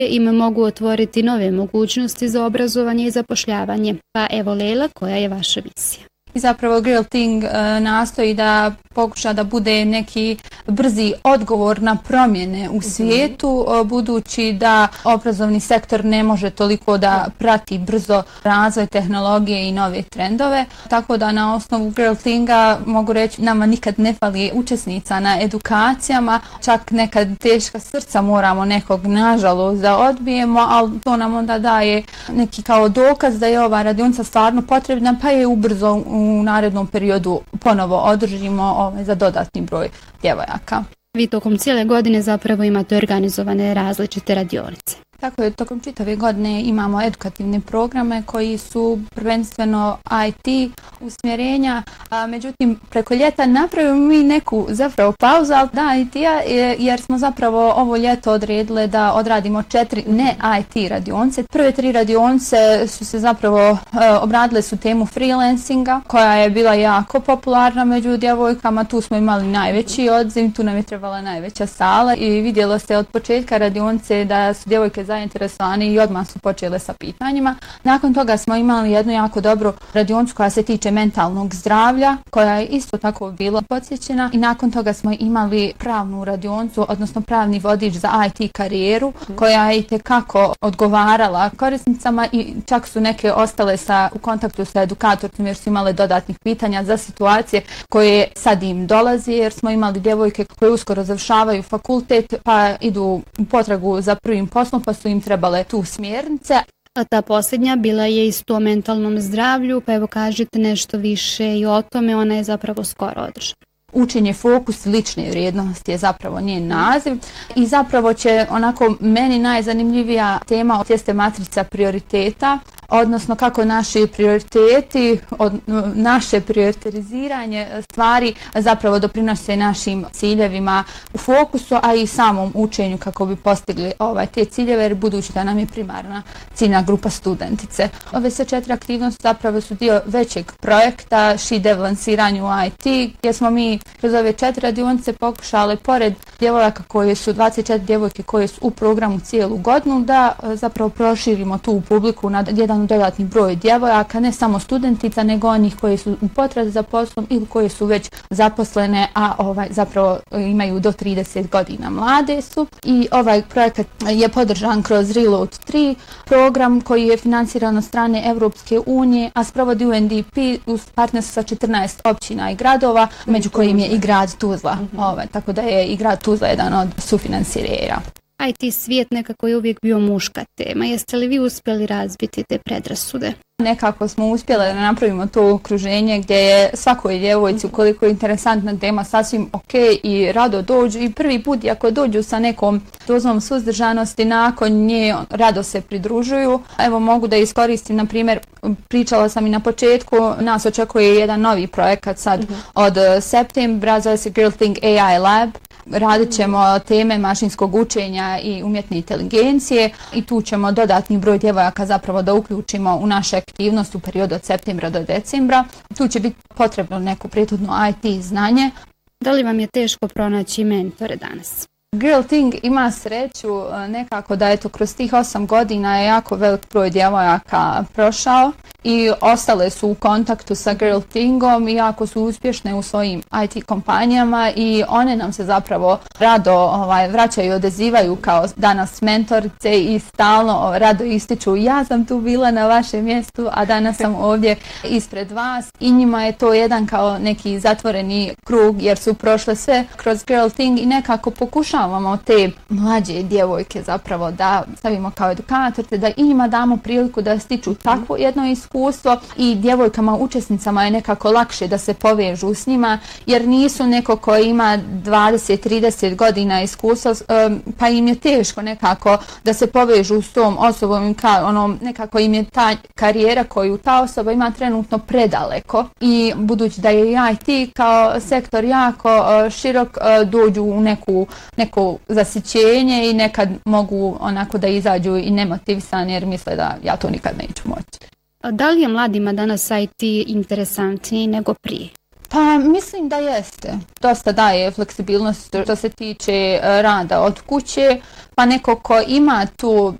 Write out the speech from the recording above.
im mogu otvoriti nove mogućnosti za obrazovanje i zapošljavanje. Pa evo Lejla, koja je vaša misija? I zapravo Girl Thing nastoji da pokuša da bude neki brzi odgovor na promjene u svijetu, budući da obrazovni sektor ne može toliko da prati brzo razvoj tehnologije i nove trendove. Tako da na osnovu Girl Thinga mogu reći nama nikad ne fali učesnica na edukacijama, čak nekad teška srca moramo nekog nažalost da odbijemo, ali to nam onda daje neki kao dokaz da je ova radionica stvarno potrebna, pa je ubrzo u narednom periodu ponovo održimo za dodatni broj djevojaka. Vi tokom cijele godine zapravo imate organizovane različite radionice. Tako je, tokom čitave godine imamo edukativne programe koji su prvenstveno IT usmjerenja, međutim preko ljeta napravimo mi neku zapravo pauzu, ali da IT-a, jer smo zapravo ovo ljeto odredile da odradimo 4 ne IT radionice. Prve 3 radionice su se zapravo obradile su temu freelancinga, koja je bila jako popularna među djevojkama, tu smo imali najveći odziv, tu nam je trebala najveća sala i vidjelo se od početka radionice da su djevojke zainteresovani i odmah su počele sa pitanjima. Nakon toga smo imali jednu jako dobru radionicu koja se tiče mentalnog zdravlja, koja je isto tako bila podsjećena, i nakon toga smo imali pravnu radionicu, odnosno pravni vodič za IT karijeru, koja je itekako odgovarala korisnicama i čak su neke ostale u kontaktu sa edukatorima jer su imale dodatnih pitanja za situacije koje sad im dolazi, jer smo imali djevojke koje uskoro završavaju fakultet pa idu u potragu za prvim poslom, pa su im trebale tu smjernice. A ta posljednja bila je isto o mentalnom zdravlju, pa evo kažite nešto više i o tome, ona je zapravo skoro održana. Učenje fokus lične vrijednosti je zapravo njen naziv i zapravo će onako meni najzanimljivija tema jeste matrica prioriteta, odnosno kako naši prioriteti, naše prioritiziranje stvari zapravo doprinose našim ciljevima u fokusu, a i samom učenju kako bi postigli te ciljeve, jer budući da nam je primarna ciljna grupa studentice. Ove sve 4 aktivnosti zapravo su dio većeg projekta SheDev lansiranju IT, gdje smo mi kroz ove 4 radionice pokušali, pored djevojaka koje su 24 djevojke koje su u programu cijelu godinu, da zapravo proširimo tu publiku na jedan dodatni broj djevojaka, ne samo studentica, nego onih koji su u potrazi za poslom ili koji su već zaposlene, a zapravo imaju do 30 godina, mlade su. I ovaj projekat je podržan kroz Reload 3 program koji je financiran od strane Europske unije, a sprovodi UNDP uz partnerstvo sa 14 općina i gradova, među kojim je i grad Tuzla. Tako da je i grad Tuzla jedan od sufinansirera. IT svijet nekako je uvijek bio muška tema. Jeste li vi uspjeli razbiti te predrasude? Nekako smo uspjeli da napravimo to okruženje gdje je svakoj djevojci, ukoliko je interesantna tema, sasvim ok i rado dođu i prvi put ako dođu sa nekom dozom suzdržanosti, nakon nje rado se pridružuju. Evo mogu da iskoristim, na primjer, pričala sam i na početku, nas očekuje jedan novi projekat sad od septembra, zove se Girl Thing AI Lab. Radit ćemo teme mašinskog učenja i umjetne inteligencije i tu ćemo dodatni broj djevojaka zapravo da uključimo u naše aktivnosti u periodu od septembra do decembra. Tu će biti potrebno neko prethodno IT znanje. Da li vam je teško pronaći mentore danas? Girl Thing ima sreću nekako da kroz tih 8 godina je jako velik broj djevojaka prošao i ostale su u kontaktu sa Girl Thingom i jako su uspješne u svojim IT kompanijama i one nam se zapravo rado vraćaju i odazivaju kao danas mentorice i stalno rado ističu ja sam tu bila na vašem mjestu, a danas sam ovdje ispred vas, i njima je to jedan kao neki zatvoreni krug jer su prošle sve kroz Girl Thing i nekako pokušavamo te mlađe djevojke zapravo da stavimo kao edukatorte, da i njima damo priliku da stiču takvo jedno iskustvo i djevojkama učesnicama je nekako lakše da se povežu s njima jer nisu neko koji ima 20-30 godina iskustva, pa im je teško nekako da se povežu s tom osobom, nekako im je ta karijera koju ta osoba ima trenutno predaleko i budući da je IT kao sektor jako širok, dođu u neko zasićenje i nekad mogu onako da izađu i nemotivisani jer misle da ja to nikad neću moći. Da li je mladima danas IT interesantniji nego prije? Pa mislim da jeste. Dosta daje fleksibilnost što se tiče rada od kuće, pa neko ko ima tu